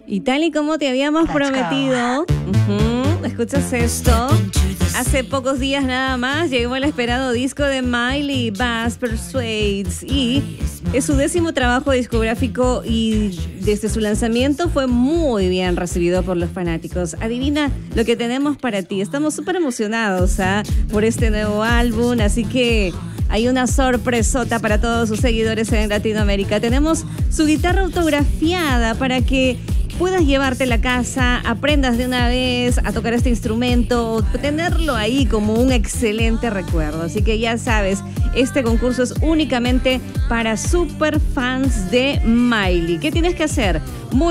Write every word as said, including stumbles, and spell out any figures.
Y tal y como te habíamos prometido, uh-huh, escuchas esto. Hace pocos días nada más llegó el esperado disco de Miley, Bass Persuades, y es su décimo trabajo discográfico y desde su lanzamiento fue muy bien recibido por los fanáticos. Adivina lo que tenemos para ti. Estamos súper emocionados ¿eh? por este nuevo álbum, así que hay una sorpresota para todos sus seguidores en Latinoamérica. Tenemos su guitarra autografiada para que puedas llevarte a la casa, aprendas de una vez a tocar este instrumento, tenerlo ahí como un excelente recuerdo. Así que ya sabes, este concurso es únicamente para super fans de Miley. ¿Qué tienes que hacer? Muy